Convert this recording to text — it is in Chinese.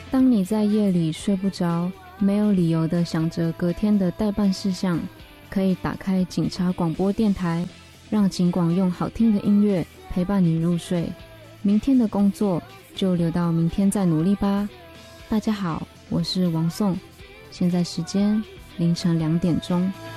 当你在夜里睡不着，没有理由的想着隔天的待办事项，可以打开警察广播电台，让警广用好听的音乐陪伴你入睡。明天的工作就留到明天再努力吧。大家好，我是王颂，现在时间凌晨2点钟。